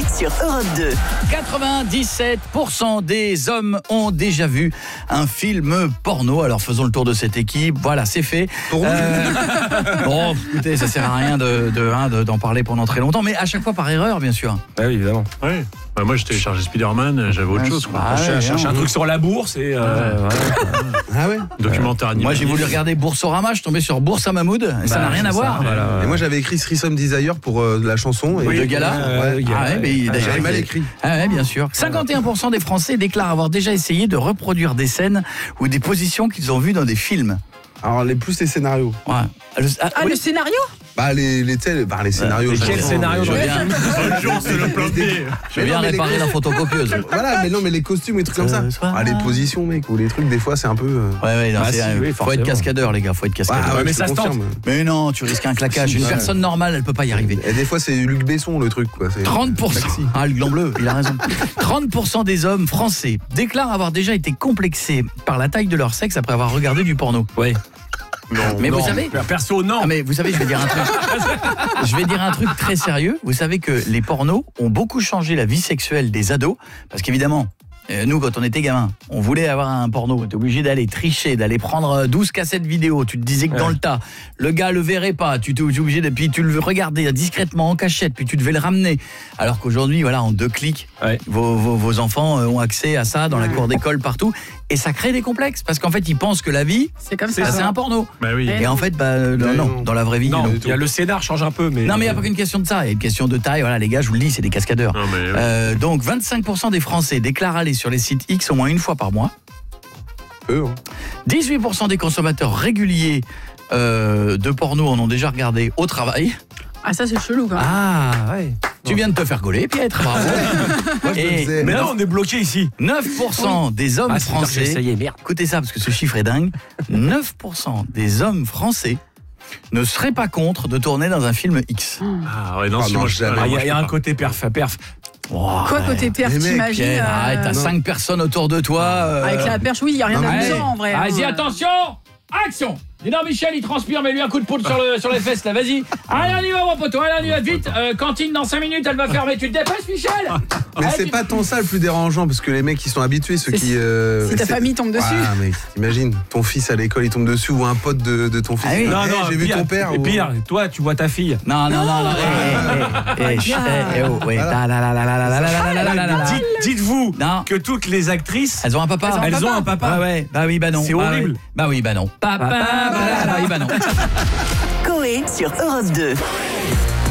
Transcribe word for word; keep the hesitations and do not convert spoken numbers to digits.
sur Europe deux. quatre-vingt-dix-sept pour cent des hommes ont déjà vu un film porno. Alors faisons le tour de cette équipe. Voilà, c'est fait. Euh, bon, écoutez, ça sert à rien de, de, hein, de, d'en parler pendant très longtemps, mais à chaque fois par erreur, bien sûr. Ah oui, évidemment. Ouais. Bah moi, j'ai téléchargé Spider-Man, j'avais autre Ouais, chose. Quoi. ah ouais, je cherche hein, un truc sur la bourse et... Euh, Ah ouais. Documentaire animé. Moi, j'ai voulu regarder Boursorama, je suis tombé sur Boursa Mahmoud, et ça Bah, n'a rien à c'est voir. ça, voilà. Et moi j'avais écrit Threesome Desire pour euh, la chanson. Et Oui, le gala. Euh, Ouais. Ah ouais, mais il- Ah, d'ailleurs, j'avais mal il- écrit. Ah ouais, bien sûr. cinquante et un pour cent des Français déclarent avoir déjà essayé de reproduire des scènes ou des positions qu'ils ont vues dans des films. Alors les plus les scénarios. Ouais. Le- ah, Ah, oui. le scénario? Bah les les tels, bah les scénarios. Et je quel comprends, scénario mais- Je veux bien, Bonjour, c'est le plan B. je veux bien non, mais les réparer gosses- la photocopieuse. Ouais, Voilà, mais non, mais les costumes et les trucs comme ça. Ce soir. Ah, les positions, mec, ou les trucs, des fois, c'est un peu. euh, ouais, non, Bah, c'est- si, euh, oui, faut forcément. être cascadeur, les gars, faut être cascadeur. Ah ouais, mais je ça te se tente. confirme. Mais non, tu risques un claquage. Une Ouais. personne normale, elle peut pas y arriver. Et des fois, c'est Luc Besson, le truc, quoi. C'est- trente pour cent. Taxi. Ah, le gland bleu, il a raison. trente pour cent des hommes français déclarent avoir déjà été complexés par la taille de leur sexe après avoir regardé du porno. Ouais. Non. Mais Non, vous savez, perso, non. ah mais vous savez, je vais dire un truc. Je vais dire un truc très sérieux. Vous savez que les pornos ont beaucoup changé la vie sexuelle des ados, parce qu'évidemment, euh, nous, quand on était gamin, on voulait avoir un porno. T'es obligé d'aller tricher, d'aller prendre douze cassettes vidéo. Tu te disais que dans Ouais. le tas, le gars le verrait pas. Tu t'es obligé de, puis tu le regardais discrètement en cachette, puis tu devais le ramener. Alors qu'aujourd'hui, voilà, en deux clics, Ouais. vos, vos, vos enfants euh, ont accès à ça dans la cour d'école, partout. Et ça crée des complexes, parce qu'en fait, ils pensent que la vie, C'est comme bah, ça. c'est un porno. Bah oui. Eh Et en fait, bah, euh, non, Mais non, non. dans la vraie vie, Non, non. il y a le scénar change un peu, mais... Non, mais il n'y a pas qu'une question de ça, il y a une question de taille. Voilà, les gars, je vous le dis, c'est des cascadeurs. Non, mais, ouais. Euh, donc, vingt-cinq pour cent des Français déclarent aller sur les sites X au moins une fois par mois. Eux, hein. dix-huit pour cent des consommateurs réguliers euh, de porno en ont déjà regardé au travail. Ah, ça, c'est chelou, quand même. Ah, ouais. Tu viens de te faire gauler, Pietre, bravo. Moi, je me Et faisais- Mais là, on est bloqué ici. neuf pour cent des hommes Ah, c'est bizarre que j'ai français, essayé, merde. écoutez ça parce que ce chiffre est dingue, neuf pour cent des hommes français ne seraient pas contre de tourner dans un film X. Ah ouais, non, Ah, si non, moi je jamais. ah, Ah, Il y moi, a, je il y a peux un pas. côté perf, perf. Wow, Quoi, ouais. côté perf, Les mecs, t'imagines Pierre, euh, arrête, t'as non. cinq personnes autour de toi. euh, Avec la perche, oui, il n'y a rien Non, mais- d'amusant, en vrai. hein. Vas-y, attention, action. Dis donc, Michel, il transpire, mais lui un coup de poudre sur, le, sur les fesses, là, vas-y. Allez, on y va, mon poteau, allez, on y va vite. Euh, cantine, dans cinq minutes, elle va fermer. Tu te dépêches, Michel? Mais Allez, c'est tu- pas tant ça le plus dérangeant, parce que les mecs, ils sont habitués, ceux C'est- qui. euh, si ta c'est- famille tombe dessus. Ah, mais t'imagines, ton fils à l'école, il tombe dessus, ou un pote de, de ton fils. Ah oui. Eh, Non, non, j'ai vu pire, ton père. Et ou- pire, toi, tu vois ta fille. Non, non, non, non. Eh, eh, eh, chut, eh, eh, oh, ouais, Voilà. la, la, la, la, la, la, la, la, la, la, la, la. Dites- Dites-vous Non. que toutes les actrices, Elles ont un papa. elles ont un papa. Ouais, ouais, bah oui, bah non. C'est Bah horrible. ouais. Bah oui, bah non. Papa, bah, bah oui, bah non. Coé sur Europe deux.